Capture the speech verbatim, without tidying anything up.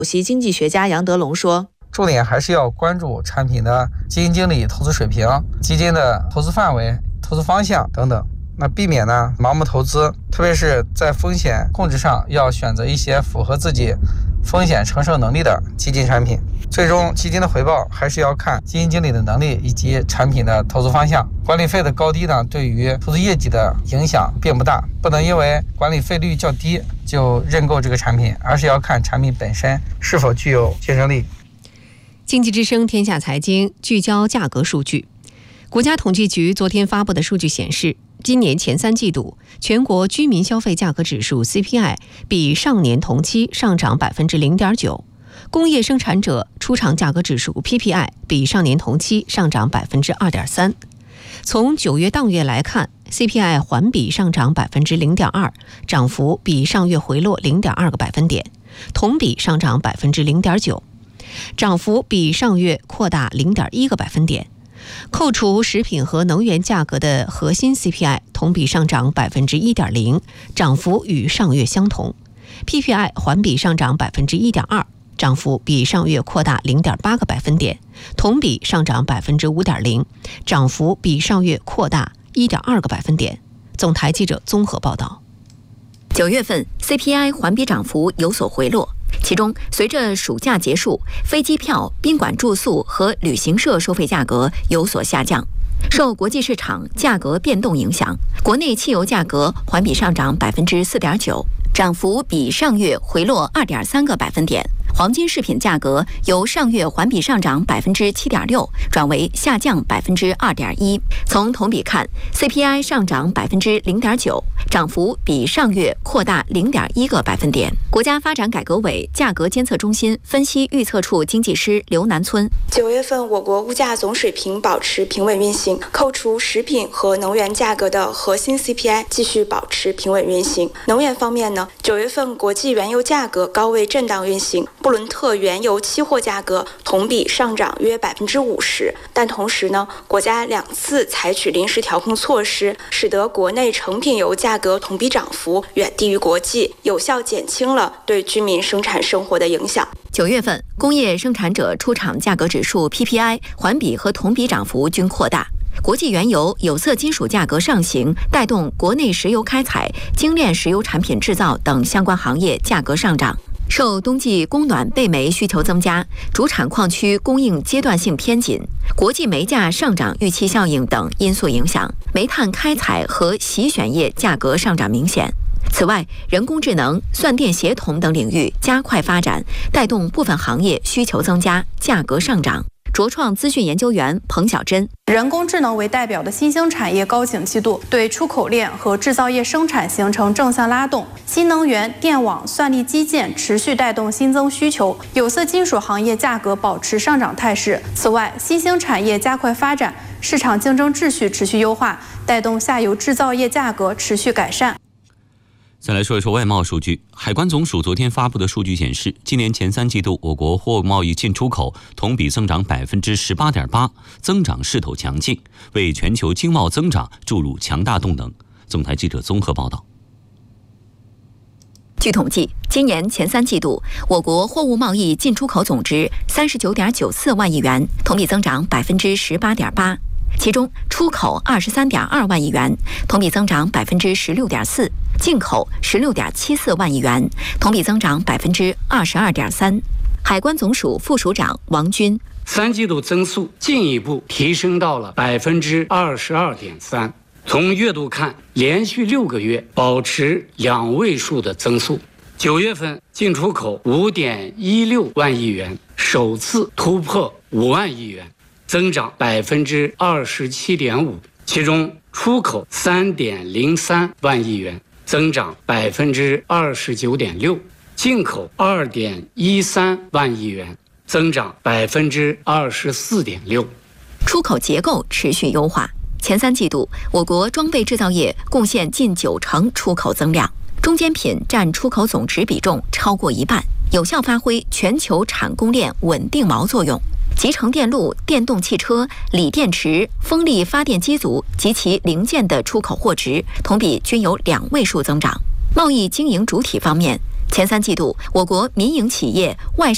首席经济学家杨德龙说， 重点还是要关注产品的基金经理投资水平、基金的投资范围、投资方向等等，那避免呢盲目投资，特别是在风险控制上要选择一些符合自己风险承受能力的基金产品。最终基金的回报还是要看基金经理的能力以及产品的投资方向。管理费的高低呢，对于投资业绩的影响并不大，不能因为管理费率较低就认购这个产品，而是要看产品本身是否具有竞争力。 经济之声天下财经聚焦价格数据。国家统计局昨天发布的数据显示，今年前三季度全国居民消费价格指数 C P I 比上年同期上涨 百分之零点九， 工业生产者出厂价格指数 P P I 比上年同期上涨 百分之二点三。 从九月当月来看， C P I 环比上涨 百分之零点二， 涨幅比上月回落 零点二个百分点，同比上涨 百分之零点九， 涨幅比上月扩大 零点一个百分点。扣除食品和能源价格的核心 C P I 同比上涨 百分之一点零， 涨幅与上月相同。 P P I 环比上涨 百分之一点二， 涨幅比上月扩大 零点八个百分点，同比上涨 百分之五点零， 涨幅比上月扩大 一点二个百分点。总台记者综合报道。 九月份 C P I 环比涨幅有所回落，其中随着暑假结束，飞机票、宾馆住宿和旅行社收费价格有所下降。受国际市场价格变动影响，国内汽油价格环比上涨 百分之四点九， 涨幅比上月回落 二点三个百分点。黄金饰品价格由上月环比上涨 百分之七点六 转为下降 百分之二点一。 从同比看， C P I 上涨 百分之零点九， 涨幅比上月扩大 零点一个百分点。国家发展改革委价格监测中心分析预测处经济师刘南村， 九月份我国物价总水平保持平稳运行，扣除食品和能源价格的核心 C P I 继续保持平稳运行。能源方面呢，九月份国际原油价格高位震荡运行，布伦特原油期货价格同比上涨约 百分之五十， 但同时呢，国家两次采取临时调控措施，使得国内成品油价格同比涨幅远低于国际，有效减轻了对居民生产生活的影响。 九月份工业生产者出厂价格指数 P P I 环比和同比涨幅均扩大。国际原油、有色金属价格上行，带动国内石油开采、精炼石油产品制造等相关行业价格上涨。受冬季供暖备煤需求增加，主产矿区供应阶段性偏紧，国际煤价上涨预期效应等因素影响，煤炭开采和洗选业价格上涨明显。此外，人工智能、算电协同等领域加快发展，带动部分行业需求增加，价格上涨。卓创资讯研究员彭晓珍， 人工智能为代表的新兴产业高景气度对出口链和制造业生产形成正向拉动，新能源、电网、算力基建持续带动新增需求，有色金属行业价格保持上涨态势。此外，新兴产业加快发展，市场竞争秩序持续优化，带动下游制造业价格持续改善。 再来说一说外贸数据。海关总署昨天发布的数据显示，今年前三季度我国货物贸易进出口同比增长 百分之十八点八， 增长势头强劲，为全球经贸增长注入强大动能。总台记者综合报道。 据统计，今年前三季度我国货物贸易进出口总值 三十九点九四万亿元，同比增长 百分之十八点八。其中出口 二十三点二万亿元，同比增长 百分之十六点四， 进口 十六点七四万亿元，同比增长 百分之二十二点三。海关总署副署长王军， 三季度增速进一步提升到了 百分之二十二点三。从月度看，连续六个月保持两位数的增速。九月份进出口 五点一六万亿元，首次突破五万亿元，增长 百分之二十七点五。其中出口 三点零三万亿元，增长 百分之二十九点六， 进口 二点一三万亿元，增长 百分之二十四点六。 出口结构持续优化，前三季度我国装备制造业贡献近九成出口增量，中间品占出口总值比重超过一半，有效发挥全球产供链稳定锚作用。集成电路、电动汽车、锂电池、风力发电机组及其零件的出口货值同比均有两位数增长。贸易经营主体方面，前三季度我国民营企业外